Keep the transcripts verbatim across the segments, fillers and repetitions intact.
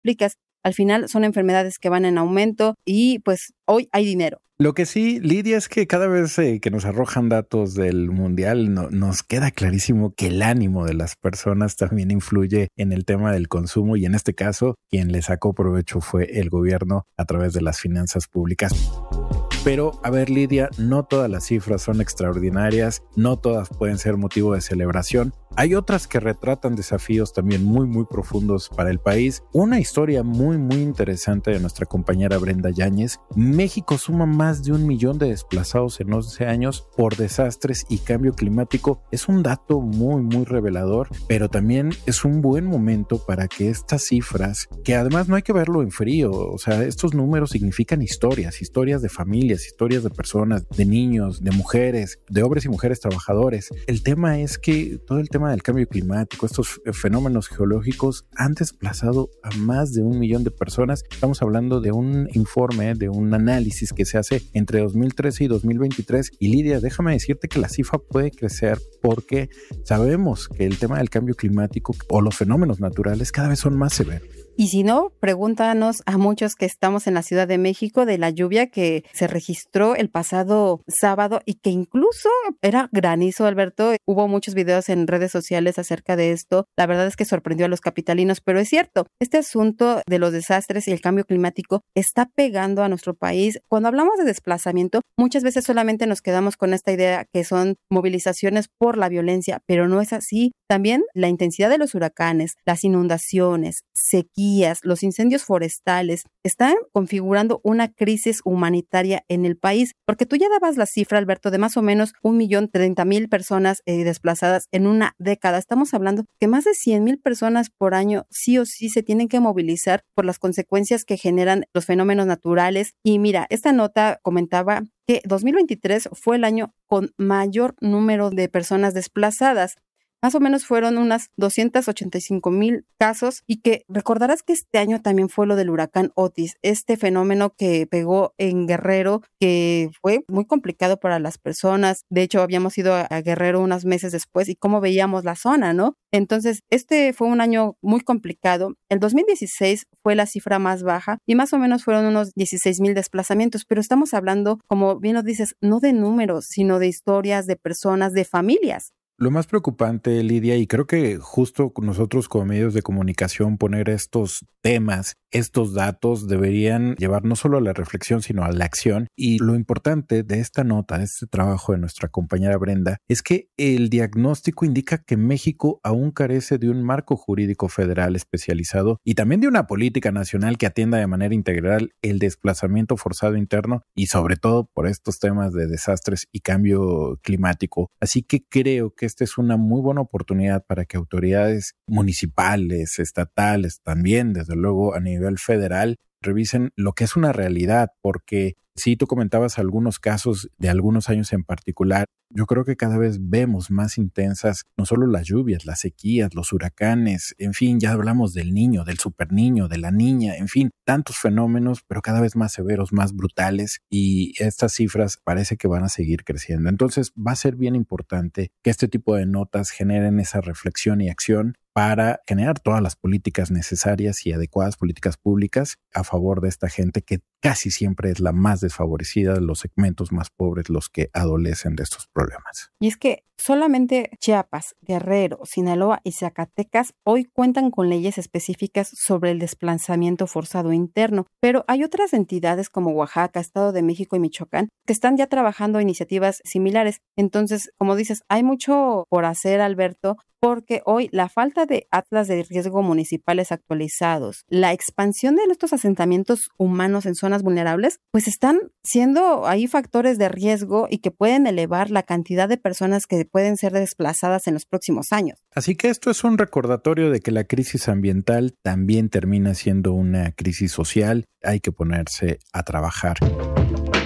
explicas. Al final son enfermedades que van en aumento y pues hoy hay dinero. Lo que sí, Lidia, es que cada vez eh, que nos arrojan datos del mundial no, nos queda clarísimo que el ánimo de las personas también influye en el tema del consumo y en este caso quien le sacó provecho fue el gobierno a través de las finanzas públicas. Pero, a ver, Lidia, no todas las cifras son extraordinarias, no todas pueden ser motivo de celebración. Hay otras que retratan desafíos también muy, muy profundos para el país. Una historia muy, muy interesante de nuestra compañera Brenda Yáñez. México suma más de un millón de desplazados en once años por desastres y cambio climático. Es un dato muy, muy revelador, pero también es un buen momento para que estas cifras, que además no hay que verlo en frío, o sea, estos números significan historias, historias de familias, historias de personas, de niños, de mujeres, de hombres y mujeres trabajadores. El tema es que todo el tema del cambio climático, estos fenómenos geológicos han desplazado a más de un millón de personas. Estamos hablando de un informe, de un análisis que se hace entre dos mil trece y dos mil veintitrés. Y Lidia, déjame decirte que la cifra puede crecer porque sabemos que el tema del cambio climático o los fenómenos naturales cada vez son más severos. Y si no, pregúntanos a muchos que estamos en la Ciudad de México de la lluvia que se registró el pasado sábado y que incluso era granizo, Alberto. Hubo muchos videos en redes sociales acerca de esto. La verdad es que sorprendió a los capitalinos, pero es cierto, este asunto de los desastres y el cambio climático está pegando a nuestro país. Cuando hablamos de desplazamiento, muchas veces solamente nos quedamos con esta idea que son movilizaciones por la violencia, pero no es así. También la intensidad de los huracanes, las inundaciones, sequías, los incendios forestales están configurando una crisis humanitaria en el país, porque tú ya dabas la cifra, Alberto, de más o menos un millón treinta mil personas eh, desplazadas en una década. Estamos hablando que más de cien mil personas por año sí o sí se tienen que movilizar por las consecuencias que generan los fenómenos naturales. Y mira, esta nota comentaba que dos mil veintitrés fue el año con mayor número de personas desplazadas. Más o menos fueron unas doscientos ochenta y cinco mil casos y que recordarás que este año también fue lo del huracán Otis, este fenómeno que pegó en Guerrero, que fue muy complicado para las personas. De hecho, habíamos ido a Guerrero unos meses después y cómo veíamos la zona, ¿no? Entonces, este fue un año muy complicado. El dos mil dieciséis fue la cifra más baja y más o menos fueron unos dieciséis mil desplazamientos, pero estamos hablando, como bien lo dices, no de números, sino de historias, de personas, de familias. Lo más preocupante, Lidia, y creo que justo nosotros como medios de comunicación poner estos temas, estos datos deberían llevar no solo a la reflexión, sino a la acción. Y lo importante de esta nota, de este trabajo de nuestra compañera Brenda, es que el diagnóstico indica que México aún carece de un marco jurídico federal especializado y también de una política nacional que atienda de manera integral el desplazamiento forzado interno y sobre todo por estos temas de desastres y cambio climático. Así que creo que esta es una muy buena oportunidad para que autoridades municipales, estatales, también desde luego a nivel federal, revisen lo que es una realidad, porque si tú comentabas algunos casos de algunos años en particular, yo creo que cada vez vemos más intensas no solo las lluvias, las sequías, los huracanes, en fin, ya hablamos del niño, del superniño, de la niña, en fin, tantos fenómenos, pero cada vez más severos, más brutales, y estas cifras parece que van a seguir creciendo. Entonces va a ser bien importante que este tipo de notas generen esa reflexión y acción para generar todas las políticas necesarias y adecuadas, políticas públicas a favor de esta gente que casi siempre es la más desfavorecida, los segmentos más pobres, los que adolecen de estos problemas. Y es que solamente Chiapas, Guerrero, Sinaloa y Zacatecas hoy cuentan con leyes específicas sobre el desplazamiento forzado interno, pero hay otras entidades como Oaxaca, Estado de México y Michoacán que están ya trabajando iniciativas similares. Entonces, como dices, hay mucho por hacer, Alberto, porque hoy la falta de atlas de riesgo municipales actualizados, la expansión de estos asentamientos humanos en zonas vulnerables, pues están siendo ahí factores de riesgo y que pueden elevar la cantidad de personas que pueden ser desplazadas en los próximos años. Así que esto es un recordatorio de que la crisis ambiental también termina siendo una crisis social. Hay que ponerse a trabajar.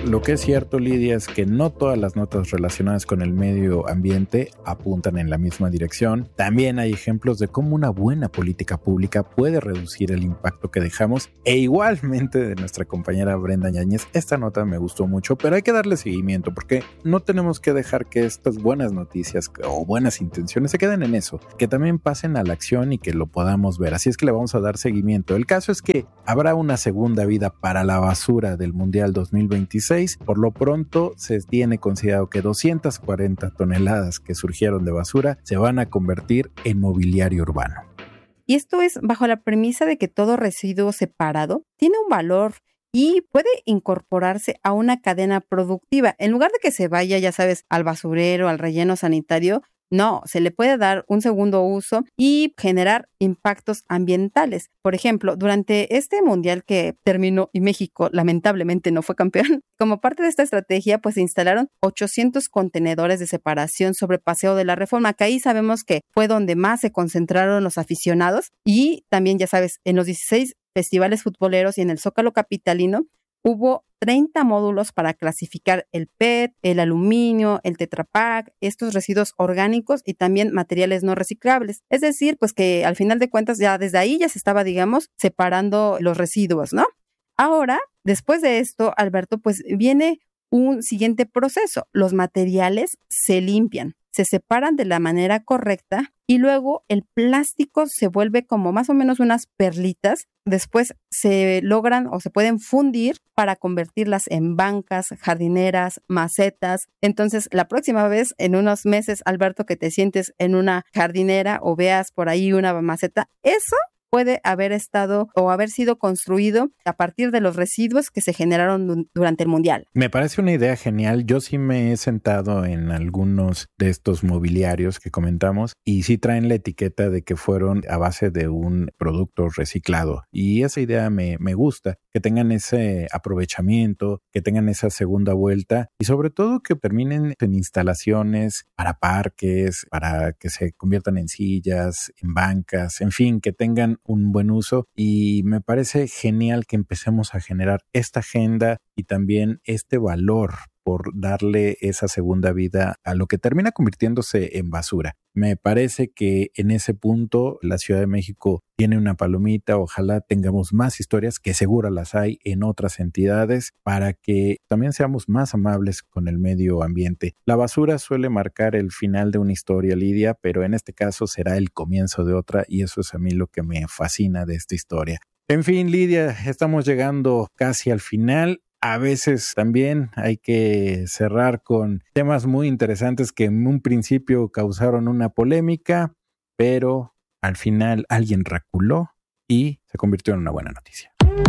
Lo que es cierto, Lidia, es que no todas las notas relacionadas con el medio ambiente apuntan en la misma dirección. También hay ejemplos de cómo una buena política pública puede reducir el impacto que dejamos, e igualmente de nuestra compañera Brenda Yáñez. Esta nota me gustó mucho, pero hay que darle seguimiento porque no tenemos que dejar que estas buenas noticias o buenas intenciones se queden en eso, que también pasen a la acción y que lo podamos ver. Así es que le vamos a dar seguimiento. El caso es que habrá una segunda vida para la basura del Mundial dos mil veintiséis. Por lo pronto se tiene considerado que doscientas cuarenta toneladas que surgieron de basura se van a convertir en mobiliario urbano. Y esto es bajo la premisa de que todo residuo separado tiene un valor y puede incorporarse a una cadena productiva. En lugar de que se vaya, ya sabes, al basurero, al relleno sanitario, no, se le puede dar un segundo uso y generar impactos ambientales. Por ejemplo, durante este mundial que terminó y México lamentablemente no fue campeón, como parte de esta estrategia, pues se instalaron ochocientos contenedores de separación sobre Paseo de la Reforma, que ahí sabemos que fue donde más se concentraron los aficionados, y también, ya sabes, en los dieciséis festivales futboleros y en el Zócalo capitalino hubo treinta módulos para clasificar el P E T, el aluminio, el Tetra Pak, estos residuos orgánicos y también materiales no reciclables. Es decir, pues que al final de cuentas ya desde ahí ya se estaba, digamos, separando los residuos, ¿no? Ahora, después de esto, Alberto, pues viene un siguiente proceso. Los materiales se limpian, se separan de la manera correcta y luego el plástico se vuelve como más o menos unas perlitas. Después se logran o se pueden fundir para convertirlas en bancas, jardineras, macetas. Entonces, la próxima vez, en unos meses, Alberto, que te sientes en una jardinera o veas por ahí una maceta, eso puede haber estado o haber sido construido a partir de los residuos que se generaron durante el Mundial. Me parece una idea genial. Yo sí me he sentado en algunos de estos mobiliarios que comentamos y sí traen la etiqueta de que fueron a base de un producto reciclado. Y esa idea me, me gusta, que tengan ese aprovechamiento, que tengan esa segunda vuelta y sobre todo que terminen en instalaciones para parques, para que se conviertan en sillas, en bancas, en fin, que tengan un buen uso. Y me parece genial que empecemos a generar esta agenda y también este valor por darle esa segunda vida a lo que termina convirtiéndose en basura. Me parece que en ese punto la Ciudad de México tiene una palomita. Ojalá tengamos más historias, que seguro las hay en otras entidades, para que también seamos más amables con el medio ambiente. La basura suele marcar el final de una historia, Lidia, pero en este caso será el comienzo de otra, y eso es a mí lo que me fascina de esta historia. En fin, Lidia, estamos llegando casi al final. A veces también hay que cerrar con temas muy interesantes que en un principio causaron una polémica, pero al final alguien reculó y se convirtió en una buena noticia.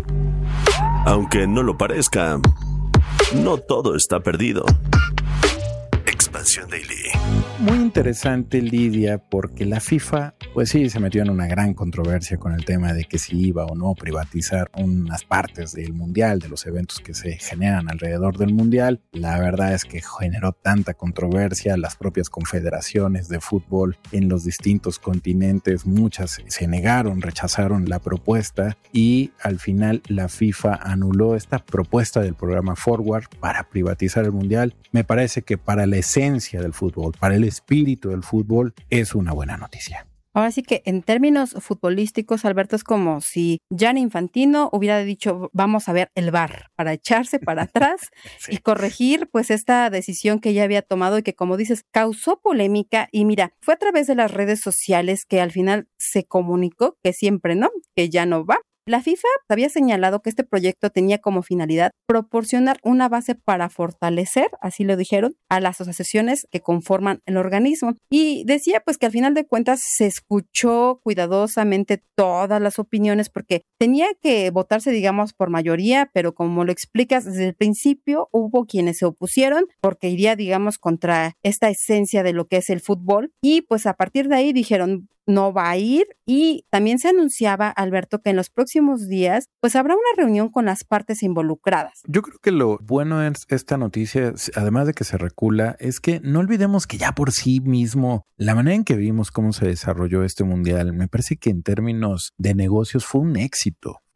Aunque no lo parezca, no todo está perdido. Expansión Daily. Muy interesante, Lidia, porque la FIFA, pues sí, se metió en una gran controversia con el tema de que si iba o no privatizar unas partes del Mundial, de los eventos que se generan alrededor del Mundial. La verdad es que generó tanta controversia. Las propias confederaciones de fútbol en los distintos continentes, muchas se negaron, rechazaron la propuesta, y al final la FIFA anuló esta propuesta del programa Forward para privatizar el Mundial. Me parece que para la esencia del fútbol, para el espíritu del fútbol, es una buena noticia. Ahora sí que en términos futbolísticos, Alberto, es como si Gianni Infantino hubiera dicho, vamos a ver el V A R, para echarse para atrás sí. y corregir pues esta decisión que ya había tomado y que, como dices, causó polémica. Y mira, fue a través de las redes sociales que al final se comunicó que siempre, ¿no? Que ya no va. La FIFA había señalado que este proyecto tenía como finalidad proporcionar una base para fortalecer, así lo dijeron, a las asociaciones que conforman el organismo. Y decía pues que al final de cuentas se escuchó cuidadosamente todas las opiniones, porque tenía que votarse, digamos, por mayoría, pero como lo explicas, desde el principio hubo quienes se opusieron porque iría, digamos, contra esta esencia de lo que es el fútbol. Y pues a partir de ahí dijeron, no va a ir. Y también se anunciaba, Alberto, que en los próximos días pues habrá una reunión con las partes involucradas. Yo creo que lo bueno es esta noticia, además de que se recula, es que no olvidemos que ya por sí mismo la manera en que vimos cómo se desarrolló este mundial, me parece que en términos de negocios fue un éxito.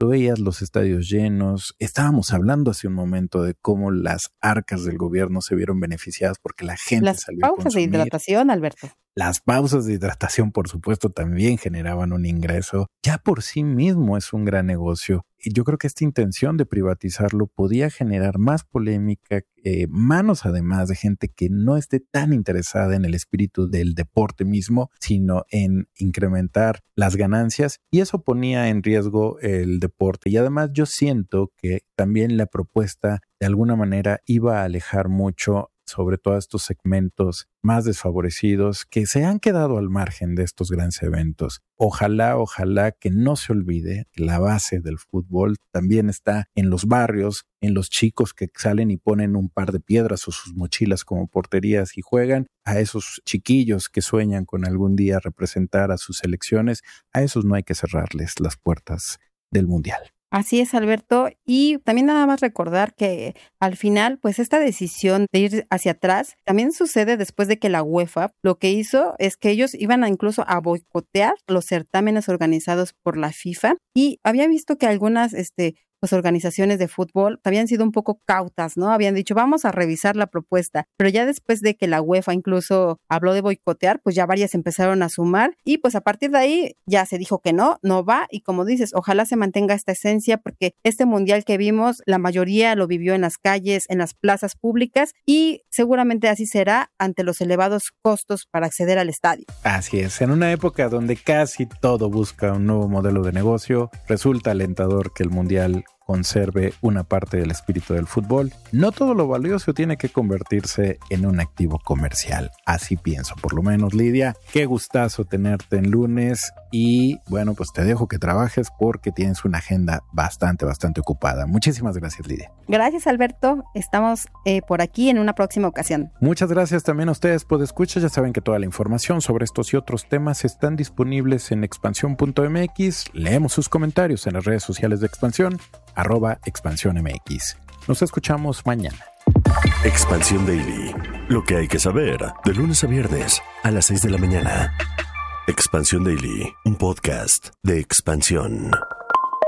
tú veías los estadios llenos. Estábamos hablando hace un momento de cómo las arcas del gobierno se vieron beneficiadas porque la gente Las salió a consumir. pausas de hidratación, Alberto. Las pausas de hidratación, por supuesto, también generaban un ingreso. Ya por sí mismo es un gran negocio. Y yo creo que esta intención de privatizarlo podía generar más polémica, eh, manos además de gente que no esté tan interesada en el espíritu del deporte mismo, sino en incrementar las ganancias. Y eso ponía en riesgo el deporte. Y además yo siento que también la propuesta de alguna manera iba a alejar mucho sobre todo estos segmentos más desfavorecidos que se han quedado al margen de estos grandes eventos. Ojalá, ojalá que no se olvide que la base del fútbol también está en los barrios, en los chicos que salen y ponen un par de piedras o sus mochilas como porterías y juegan, a esos chiquillos que sueñan con algún día representar a sus selecciones, a esos no hay que cerrarles las puertas del mundial. Así es, Alberto. Y también nada más recordar que al final, pues esta decisión de ir hacia atrás también sucede después de que la UEFA lo que hizo es que ellos iban a incluso a boicotear los certámenes organizados por la FIFA. Y había visto que algunas este, pues, organizaciones de fútbol habían sido un poco cautas, ¿no? Habían dicho, vamos a revisar la propuesta. Pero ya después de que la UEFA incluso habló de boicotear, pues ya varias empezaron a sumar. Y pues a partir de ahí ya se dijo que no, no va. Y como dices, ojalá se mantenga esta esencia porque este mundial que vimos, la mayoría lo vivió en las calles, en las plazas públicas y seguramente así será ante los elevados costos para acceder al estadio. Así es, en una época donde casi todo busca un nuevo modelo de negocio, resulta alentador que el mundial conserve una parte del espíritu del fútbol. No todo lo valioso tiene que convertirse en un activo comercial. Así pienso, por lo menos, Lidia. Qué gustazo tenerte en lunes y bueno, pues te dejo que trabajes porque tienes una agenda bastante, bastante ocupada. Muchísimas gracias, Lidia. Gracias, Alberto. Estamos eh, por aquí en una próxima ocasión. Muchas gracias también a ustedes por escuchar. Ya saben que toda la información sobre estos y otros temas están disponibles en expansión punto m x. Leemos sus comentarios en las redes sociales de Expansión, arroba Expansión M X. Nos escuchamos mañana. Expansión Daily. Lo que hay que saber de lunes a viernes a las seis de la mañana. Expansión Daily, un podcast de Expansión.